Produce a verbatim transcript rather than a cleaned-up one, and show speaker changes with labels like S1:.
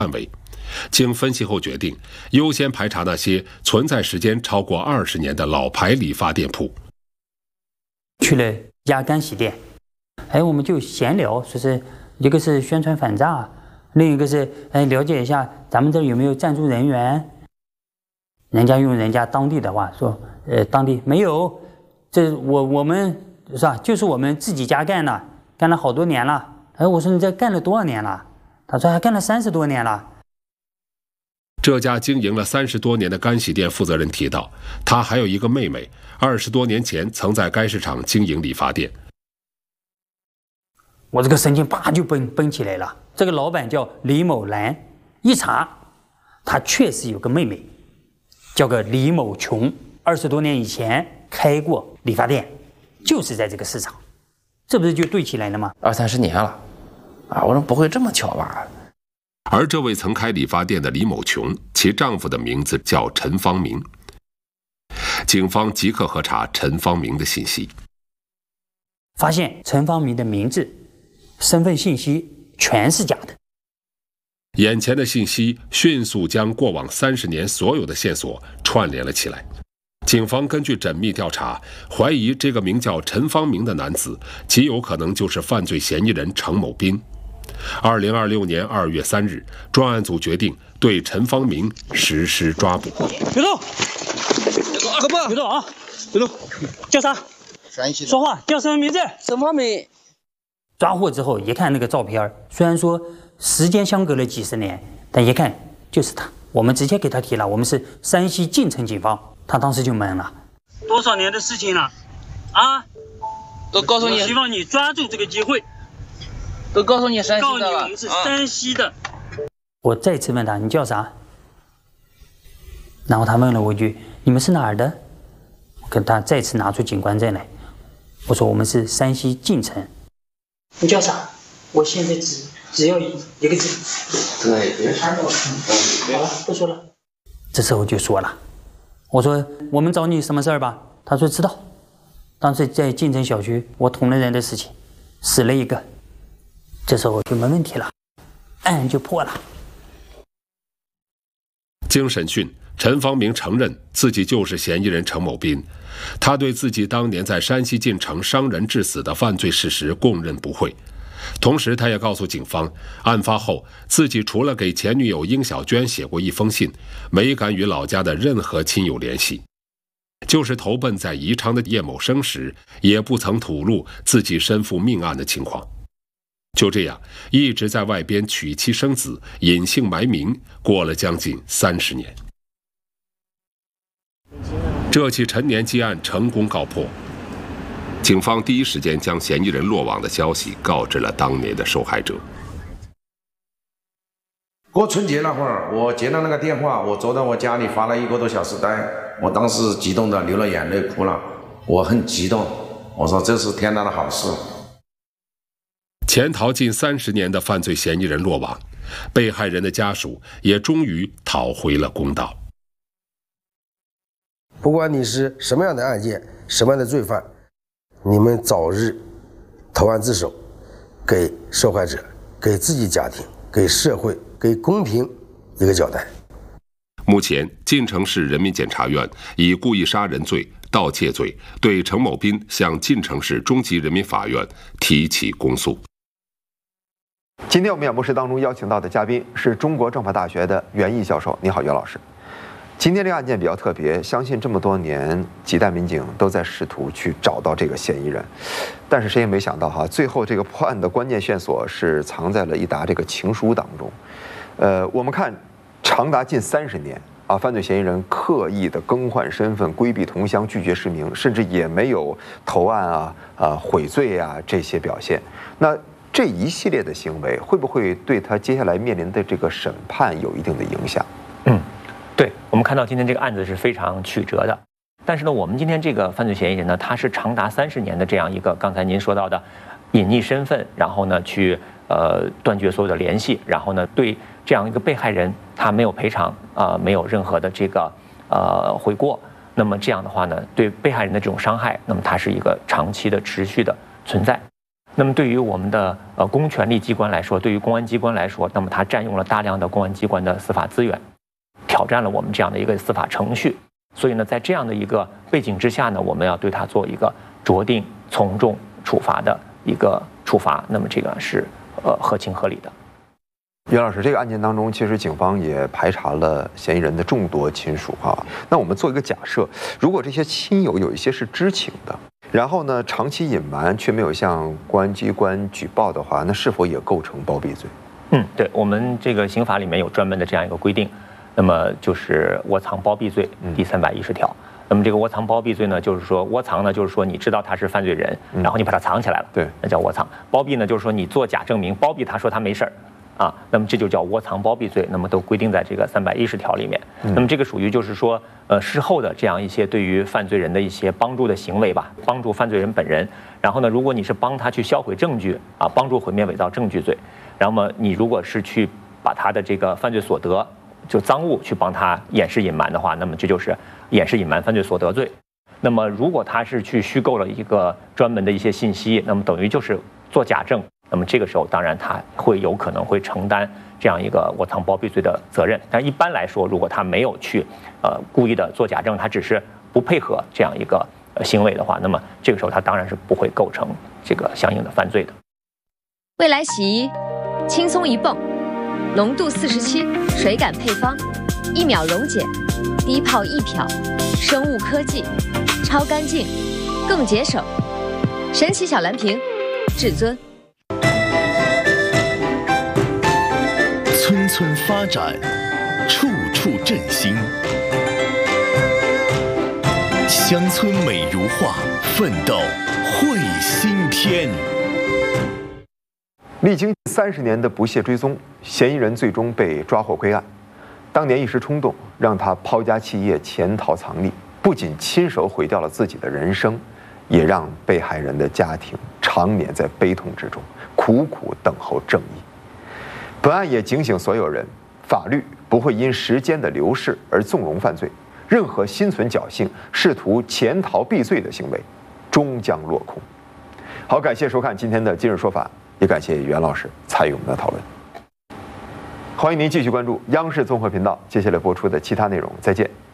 S1: 范围。经分析后决定，优先排查那些存在时间超过二十年的老牌理发店铺。
S2: 去了压干洗店，哎，我们就闲聊，说是一个是宣传反诈，另一个是哎了解一下咱们这有没有赞助人员。人家用人家当地的话说，呃，当地没有，这我我们是吧？就是我们自己家干的，干了好多年了。哎，我说你这干了多少年了？他说还干了三十多年了。
S1: 这家经营了三十多年的干洗店负责人提到，他还有一个妹妹，二十多年前曾在该市场经营理发店。
S2: 我这个神经啪就绷绷起来了。这个老板叫李某兰，一查，他确实有个妹妹，叫个李某琼，二十多年以前开过理发店，就是在这个市场，这不是就对起来了吗？
S3: 二三十年了，啊，我说不会这么巧吧？
S1: 而这位曾开理发店的李某琼，其丈夫的名字叫陈方明。警方即刻核查陈方明的信息，
S2: 发现陈方明的名字、身份信息全是假的。
S1: 眼前的信息迅速将过往三十年所有的线索串联了起来。警方根据缜密调查，怀疑这个名叫陈方明的男子极有可能就是犯罪嫌疑人程某斌。二零二六年二月三日，专案组决定对陈方明实施抓捕。
S4: 别动！哥哥，别动啊！别动！叫啥？说话，叫什么名字？
S5: 陈方明。
S2: 抓获之后一看那个照片，虽然说时间相隔了几十年，但一看就是他。我们直接给他提了，我们是山西晋城警方，他当时就懵了。
S4: 多少年的事情了？啊？
S5: 都告诉你，
S4: 我希望你抓住这个机会。
S5: 都告诉你山西的了。
S4: 告诉你我们是山西的。啊、
S2: 我再次问他你叫啥？然后他问了我一句你们是哪儿的？我跟他再次拿出警官证来，我说我们是山西晋城。你叫啥？我现在只只要一一个字。
S5: 对，别删了。
S2: 好了，不说了。这时候就说了，我说我们找你什么事儿吧？他说知道。当时在晋城小区，我捅了人的事情，死了一个。这时候就没问题了，案就破了。
S1: 经审讯，陈方明承认自己就是嫌疑人程某斌，他对自己当年在山西晋城伤人致死的犯罪事实供认不讳。同时，他也告诉警方，案发后自己除了给前女友殷小娟写过一封信，没敢与老家的任何亲友联系。就是投奔在宜昌的叶某生时，也不曾吐露自己身负命案的情况。就这样，一直在外边娶妻生子，隐姓埋名，过了将近三十年。这起陈年积案成功告破，警方第一时间将嫌疑人落网的消息告知了当年的受害者。
S6: 过春节那会儿，我接到那个电话，我坐在我家里发了一个多小时呆，我当时激动的流了眼泪，哭了，我很激动，我说这是天大的好事。
S1: 潜逃近三十年的犯罪嫌疑人落网，被害人的家属也终于讨回了公道。
S7: 不管你是什么样的案件，什么样的罪犯，你们早日投案自首，给受害者、给自己家庭、给社会、给公平一个交代。
S1: 目前，晋城市人民检察院以故意杀人罪、盗窃罪对程某斌向晋城市中级人民法院提起公诉。
S8: 今天我们演播室当中邀请到的嘉宾是中国政法大学的袁毅教授。你好，袁老师。今天这个案件比较特别，相信这么多年几代民警都在试图去找到这个嫌疑人，但是谁也没想到哈，最后这个破案的关键线索是藏在了一沓这个情书当中。呃，我们看长达近三十年啊，犯罪嫌疑人刻意的更换身份、规避同乡、拒绝实名，甚至也没有投案啊、啊悔罪啊这些表现。那这一系列的行为会不会对他接下来面临的这个审判有一定的影响？
S9: 嗯，对，我们看到今天这个案子是非常曲折的，但是呢，我们今天这个犯罪嫌疑人呢，他是长达三十年的这样一个刚才您说到的隐匿身份，然后呢去呃断绝所有的联系，然后呢对这样一个被害人他没有赔偿啊、呃，没有任何的这个呃悔过，那么这样的话呢，对被害人的这种伤害，那么它是一个长期的持续的存在。 那么对于我们的呃公权力机关来说，对于公安机关来说，那么它占用了大量的公安机关的司法资源，挑战了我们这样的一个司法程序。所以呢，在这样的一个背景之下呢，我们要对它做一个酌定从重处罚的一个处罚。那么这个是呃合情合理的。
S8: 袁老师，这个案件当中，其实警方也排查了嫌疑人的众多亲属啊。那我们做一个假设，如果这些亲友有一些是知情的，然后呢长期隐瞒却没有向公安机关举报的话，那是否也构成包庇罪？
S9: 嗯，对，我们这个刑法里面有专门的这样一个规定，那么就是窝藏包庇罪第三百一十条。嗯那么这个窝藏包庇罪呢，就是说窝藏呢，就是说你知道他是犯罪人，然后你把他藏起来了，对，那叫窝藏。包庇呢，就是说你做假证明，包庇他说他没事儿，啊，那么这就叫窝藏包庇罪，那么都规定在这个三百一十条里面。那么这个属于就是说，呃，事后的这样一些对于犯罪人的一些帮助的行为吧，帮助犯罪人本人。然后呢，如果你是帮他去销毁证据啊，帮助毁灭伪造证据罪，然后你如果是去把他的这个犯罪所得，就赃物去帮他掩饰隐瞒的话，那么这就是掩饰隐瞒犯罪所得罪。那么如果他是去虚构了一个专门的一些信息，那么等于就是做假证，那么这个时候当然他会有可能会承担这样一个窝藏包庇罪的责任。但一般来说，如果他没有去呃故意的做假证，他只是不配合这样一个呃行为的话，那么这个时候他当然是不会构成这个相应的犯罪的。
S10: 未来洗衣轻松一泵，浓度四十七，水感配方，一秒溶解，低泡一漂，生物科技，超干净，更节省。神奇小蓝瓶，至尊。
S11: 村村发展，处处振兴。乡村美如画，奋斗绘新天。
S8: 历经三十年的不懈追踪，嫌疑人最终被抓获归案。当年一时冲动，让他抛家弃业、潜逃藏匿，不仅亲手毁掉了自己的人生，也让被害人的家庭长年在悲痛之中苦苦等候正义。本案也警醒所有人，法律不会因时间的流逝而纵容犯罪，任何心存侥幸、试图潜逃避罪的行为，终将落空。好，感谢收看今天的《今日说法》，也感谢袁老师参与我们的讨论。欢迎您继续关注央视综合频道接下来播出的其他内容，再见。